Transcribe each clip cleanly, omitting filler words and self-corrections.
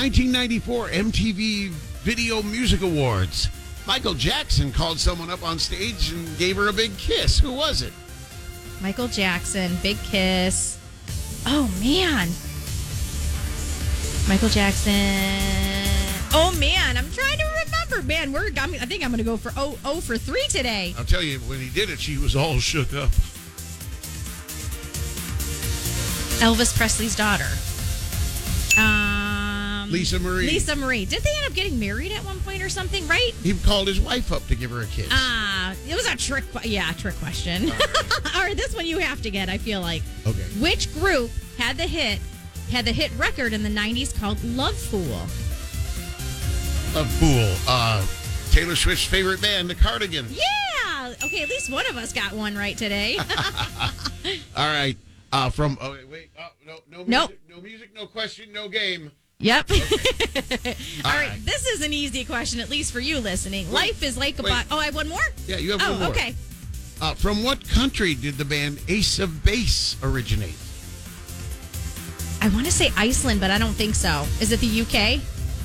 1994 MTV Video Music Awards. Michael Jackson called someone up on stage and gave her a big kiss. Who was it? Michael Jackson, big kiss. Oh, man. Michael Jackson. Oh, man. I'm trying to remember. Man, I think I'm going to go for 0 for 3 today. I'll tell you, when he did it, she was all shook up. Elvis Presley's daughter. Lisa Marie. Lisa Marie. Did they end up getting married at one point or something, right? He called his wife up to give her a kiss. It was a trick question. All right, this one you have to get, I feel like. Okay. Which group had the hit record in the 90s called Love Fool? Love Fool. Taylor Swift's favorite band, the Cardigans. Yeah. Okay, at least one of us got one right today. All right. No music, Nope. no music, no question, no game. Yep. Okay. All right. This is an easy question, at least for you listening. Life is like a box. Oh, I have one more? Yeah, you have one more. Okay. From what country did the band Ace of Base originate? I want to say Iceland, but I don't think so. Is it the UK?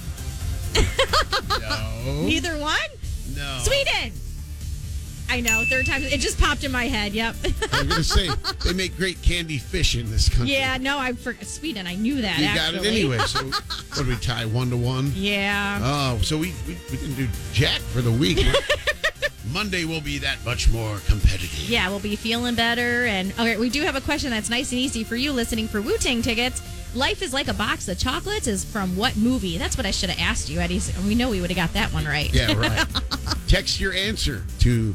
No. Neither one? No. Sweden. I know. Third time. It just popped in my head. Yep. I was going to say, they make great candy fish in this country. Yeah, no, I forgot. Sweden. I knew that, You actually. got it anyway. So, what did we tie? 1-1? Yeah. Oh, so we didn't do jack for the week. Monday will be that much more competitive. Yeah, we'll be feeling better. And okay, we do have a question that's nice and easy for you listening for Wu-Tang tickets. Life is like a box of chocolates is from what movie? That's what I should have asked you, Eddie. We know we would have got that one right. Yeah, right. Text your answer to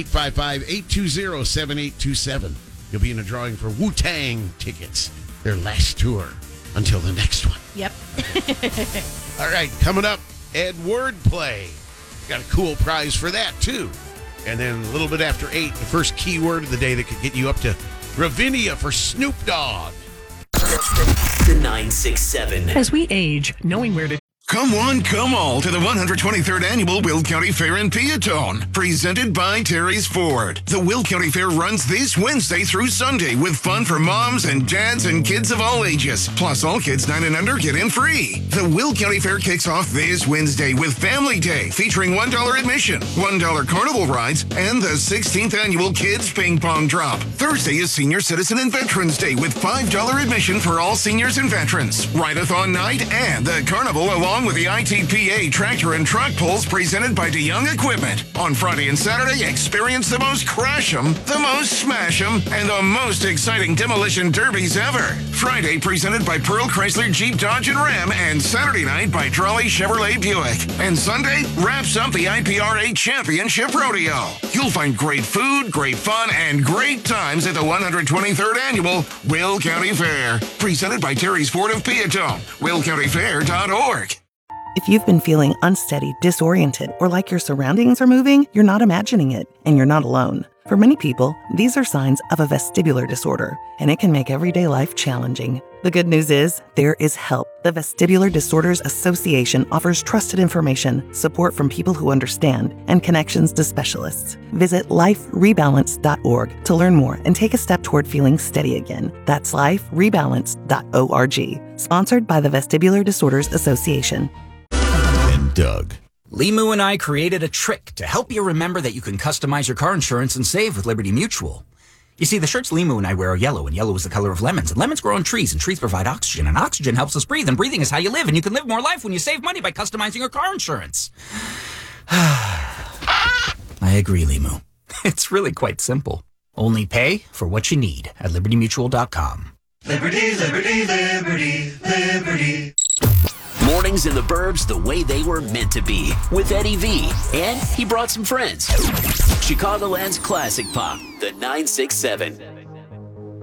855-820-7827. You'll be in a drawing for Wu-Tang tickets. Their last tour until the next one. Yep. All right, coming up, Ed Wordplay. Got a cool prize for that, too. And then a little bit after 8, the first keyword of the day that could get you up to Ravinia for Snoop Dogg. The 967. As we age, knowing where to Come one, come all to the 123rd Annual Will County Fair in Peatone, presented by Terry's Ford. The Will County Fair runs this Wednesday through Sunday with fun for moms and dads and kids of all ages. Plus, all kids 9 and under get in free. The Will County Fair kicks off this Wednesday with Family Day, featuring $1 admission, $1 carnival rides, and the 16th Annual Kids Ping Pong Drop. Thursday is Senior Citizen and Veterans Day with $5 admission for all seniors and veterans. Ride-a-thon night and the carnival along with the ITPA tractor and truck pulls presented by DeYoung Equipment. On Friday and Saturday, experience the most crash 'em, the most smash 'em, and the most exciting demolition derbies ever. Friday presented by Pearl Chrysler Jeep Dodge and Ram, and Saturday night by Trolley Chevrolet Buick. And Sunday wraps up the IPRA Championship Rodeo. You'll find great food, great fun, and great times at the 123rd Annual Will County Fair. Presented by Terry's Ford of Peatone. WillCountyFair.org. If you've been feeling unsteady, disoriented, or like your surroundings are moving, you're not imagining it, and you're not alone. For many people, these are signs of a vestibular disorder, and it can make everyday life challenging. The good news is, there is help. The Vestibular Disorders Association offers trusted information, support from people who understand, and connections to specialists. Visit liferebalance.org to learn more and take a step toward feeling steady again. That's liferebalance.org. Sponsored by the Vestibular Disorders Association. And Doug. Limu and I created a trick to help you remember that you can customize your car insurance and save with Liberty Mutual. You see, the shirts Limu and I wear are yellow, and yellow is the color of lemons, and lemons grow on trees, and trees provide oxygen, and oxygen helps us breathe, and breathing is how you live, and you can live more life when you save money by customizing your car insurance. I agree, Limu. It's really quite simple. Only pay for what you need at libertymutual.com. Liberty, liberty, liberty, liberty. Mornings in the burbs the way they were meant to be with Eddie V. And he brought some friends. Chicagoland's classic pop, the 967.